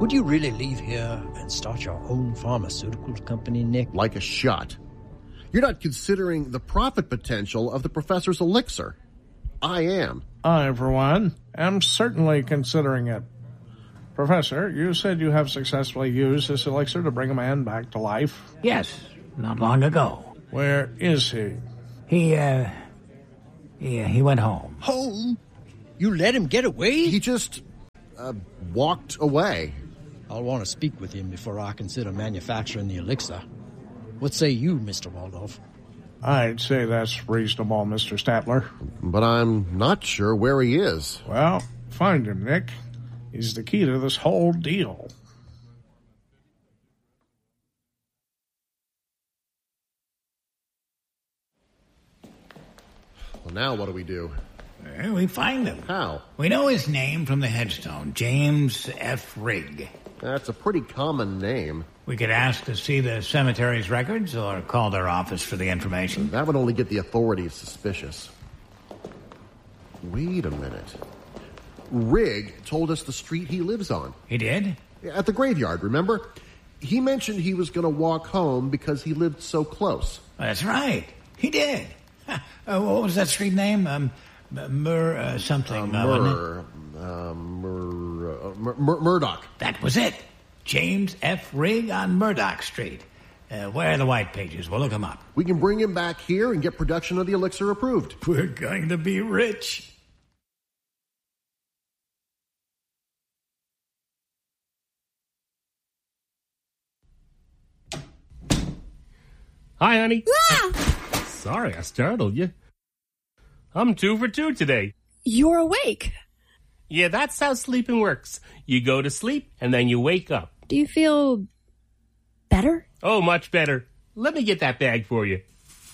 Would you really leave here and start your own pharmaceutical company, Nick? Like a shot. You're not considering the profit potential of the professor's elixir. I am. I, for one, am certainly considering it. Professor, you said you have successfully used this elixir to bring a man back to life? Yes, not long ago. Where is he? He went home. Home? You let him get away? He just, walked away. I'll want to speak with him before I consider manufacturing the elixir. What say you, Mr. Waldorf? I'd say that's reasonable, Mr. Statler. But I'm not sure where he is. Well, find him, Nick. He's the key to this whole deal. Well, now what do we do? We find him. How? We know his name from the headstone, James F. Rigg. That's a pretty common name. We could ask to see the cemetery's records or call their office for the information. That would only get the authorities suspicious. Wait a minute. Rigg told us the street he lives on. He did? At the graveyard, remember? He mentioned he was going to walk home because he lived so close. That's right. He did. What was that street name? Murdoch. That was it. James F. Rigg on Murdoch Street. Where are the white pages? We'll look him up. We can bring him back here and get production of the elixir approved. We're going to be rich. Hi, honey. Sorry, I startled you. I'm 2 for 2 today. You're awake. Yeah, that's how sleeping works. You go to sleep, and then you wake up. Do you feel better? Oh, much better. Let me get that bag for you.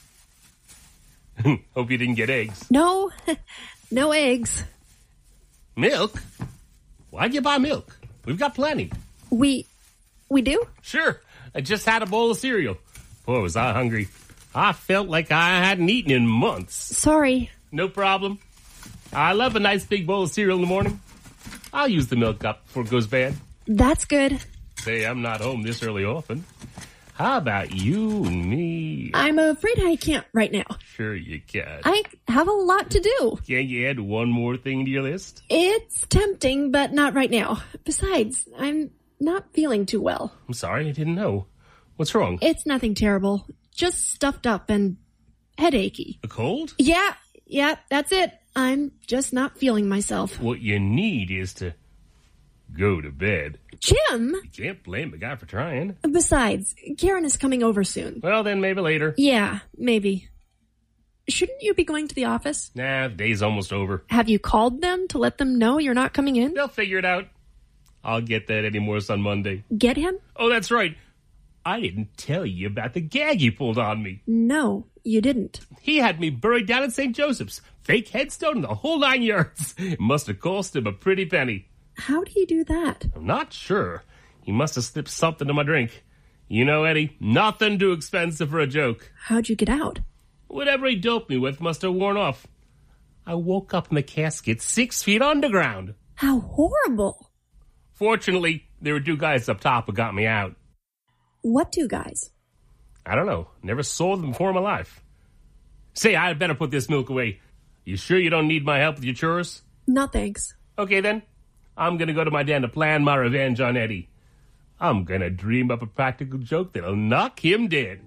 Hope you didn't get eggs. No, no eggs. Milk? Why'd you buy milk? We've got plenty. We do? Sure. I just had a bowl of cereal. Boy, was I hungry. I felt like I hadn't eaten in months. Sorry. No problem. I love a nice big bowl of cereal in the morning. I'll use the milk cup before it goes bad. That's good. Say, I'm not home this early often. How about you and me? I'm afraid I can't right now. Sure you can. I have a lot to do. Can you add one more thing to your list? It's tempting, but not right now. Besides, I'm not feeling too well. I'm sorry, I didn't know. What's wrong? It's nothing terrible. Just stuffed up and headachy. A cold? Yeah, that's it. I'm just not feeling myself. What you need is to go to bed. Jim! You can't blame the guy for trying. Besides, Karen is coming over soon. Well, then maybe later. Yeah, maybe. Shouldn't you be going to the office? Nah, the day's almost over. Have you called them to let them know you're not coming in? They'll figure it out. I'll get that Eddie Morse on Monday. Get him? Oh, that's right. I didn't tell you about the gag he pulled on me. No, you didn't. He had me buried down at St. Joseph's. Fake headstone and the whole 9 yards. It must have cost him a pretty penny. How did he do that? I'm not sure. He must have slipped something in my drink. You know, Eddie, nothing too expensive for a joke. How'd you get out? Whatever he doped me with must have worn off. I woke up in the casket 6 feet underground. How horrible. Fortunately, there were 2 guys up top who got me out. What 2 guys? I don't know. Never saw them before in my life. Say, I better put this milk away. You sure you don't need my help with your chores? No, thanks. Okay, then. I'm going to go to my den to plan my revenge on Eddie. I'm going to dream up a practical joke that'll knock him dead.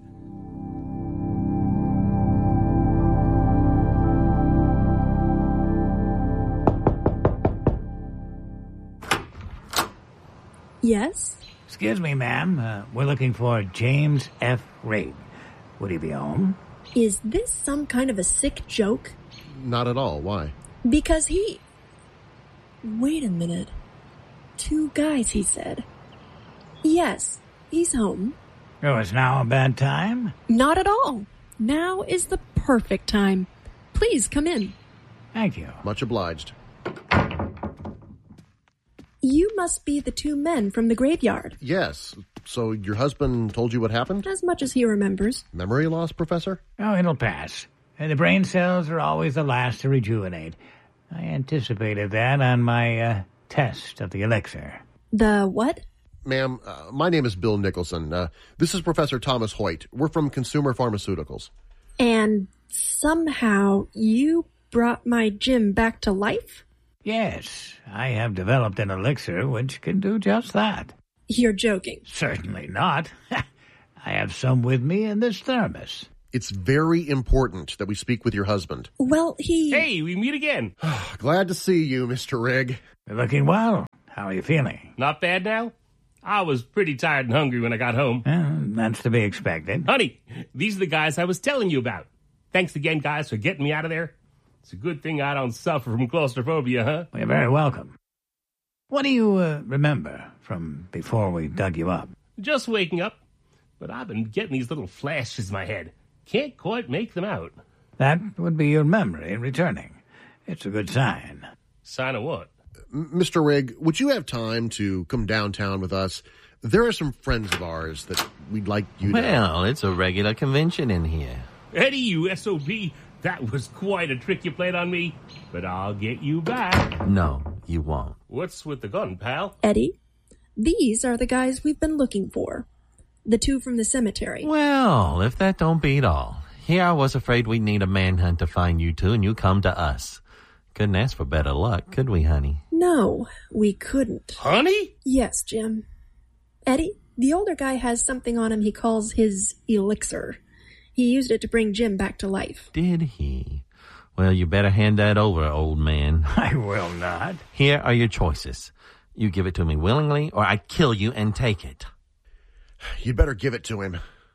Yes? Excuse me, ma'am. We're looking for James F. Rigg. Would he be home? Is this some kind of a sick joke? Not at all. Why? Because he... Wait a minute. 2 guys, he said. Yes, he's home. Oh, is now a bad time? Not at all. Now is the perfect time. Please come in. Thank you. Much obliged. You must be the 2 men from the graveyard. Yes. So your husband told you what happened? As much as he remembers. Memory loss, Professor? Oh, it'll pass. The brain cells are always the last to rejuvenate. I anticipated that on my test of the elixir. The what? Ma'am, my name is Bill Nicholson. This is Professor Thomas Hoyt. We're from Consumer Pharmaceuticals. And somehow you brought my Jim back to life? Yes, I have developed an elixir which can do just that. You're joking. Certainly not. I have some with me in this thermos. It's very important that we speak with your husband. Well, Hey, we meet again. Glad to see you, Mr. Rigg. You're looking well. How are you feeling? Not bad now? I was pretty tired and hungry when I got home. That's to be expected. Honey, these are the guys I was telling you about. Thanks again, guys, for getting me out of there. It's a good thing I don't suffer from claustrophobia, huh? You're very welcome. What do you remember from before we dug you up? Just waking up. But I've been getting these little flashes in my head. Can't quite make them out. That would be your memory returning. It's a good sign. Sign of what? Mr. Rigg, would you have time to come downtown with us? There are some friends of ours that we'd like you to... Well, it's a regular convention in here. Eddie, you SOB, that was quite a trick you played on me. But I'll get you back. No, you won't. What's with the gun, pal? Eddie, these are the guys we've been looking for. The two from the cemetery. Well, if that don't beat all. Here I was afraid we'd need a manhunt to find you two, and you come to us. Couldn't ask for better luck, could we, honey? No, we couldn't. Honey? Yes, Jim. Eddie, the older guy has something on him he calls his elixir. He used it to bring Jim back to life. Did he? Well, you better hand that over, old man. I will not. Here are your choices. You give it to me willingly, or I kill you and take it. You'd better give it to him.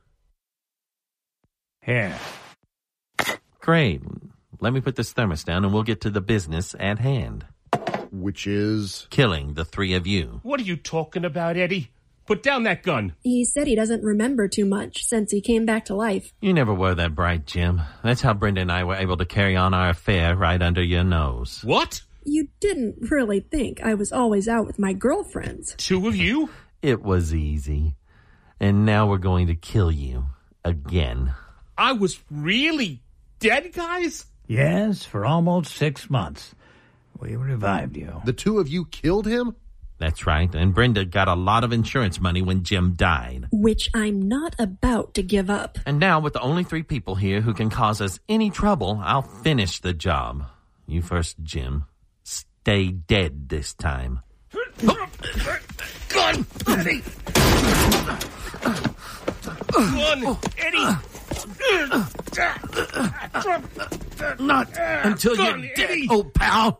Here. Great. Let me put this thermos down and we'll get to the business at hand. Which is? Killing the three of you. What are you talking about, Eddie? Put down that gun. He said he doesn't remember too much since he came back to life. You never were that bright, Jim. That's how Brenda and I were able to carry on our affair right under your nose. What? You didn't really think I was always out with my girlfriends. Two of you? It was easy. And now we're going to kill you. Again. I was really dead, guys? Yes, for almost 6 months. We revived you. The two of you killed him? That's right. And Brenda got a lot of insurance money when Jim died. Which I'm not about to give up. And now, with the only 3 people here who can cause us any trouble, I'll finish the job. You first, Jim. Stay dead this time. Gun! Eddie! Gun! Eddie! Not until you're dead, Eddie! old pal.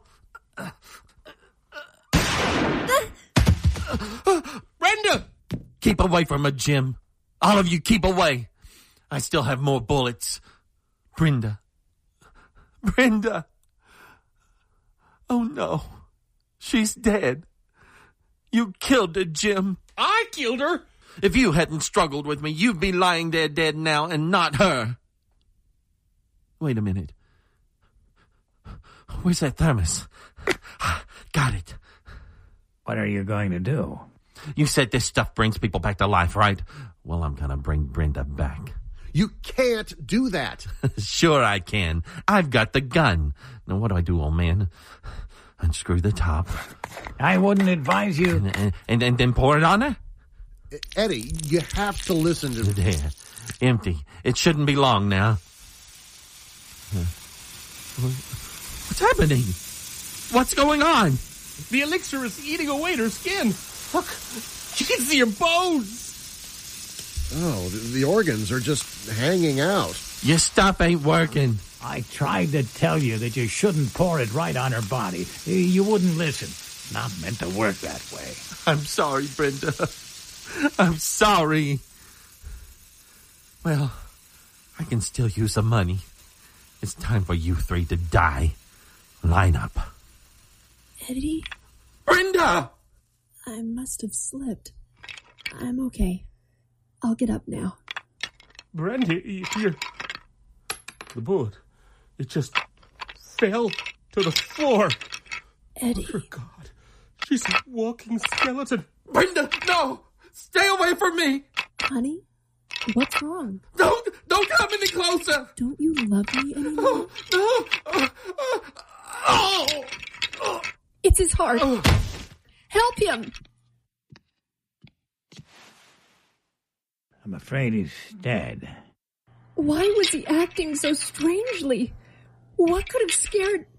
Brenda! Keep away from her, Jim. All of you keep away. I still have more bullets. Brenda. Brenda. Oh, no. She's dead. You killed her, Jim. I killed her? If you hadn't struggled with me, you'd be lying there dead now and not her. Wait a minute. Where's that thermos? Got it. What are you going to do? You said this stuff brings people back to life, right? Well, I'm gonna bring Brenda back. You can't do that. Sure I can. I've got the gun. Now what do I do, old man? Unscrew the top. I wouldn't advise you. And then pour it on her? Eddie, you have to listen to... There. Empty. It shouldn't be long now. What's happening? What's going on? The elixir is eating away at her skin. Look, you can see her bones. Oh, the organs are just hanging out. Your stuff ain't working. I tried to tell you that you shouldn't pour it right on her body. You wouldn't listen. Not meant to work that way. I'm sorry, Brenda. I'm sorry. Well, I can still use some money. It's time for you 3 to die. Line up. Eddie? Brenda! I must have slipped. I'm okay. I'll get up now. Brenda, you're... The bullet, it just fell to the floor. Eddie. Oh, God, she's a walking skeleton. Brenda, no! Stay away from me! Honey? What's wrong? Don't come any closer! Don't you love me anymore? Oh! It's his heart. Help him! I'm afraid he's dead. Why was he acting so strangely? What could have scared...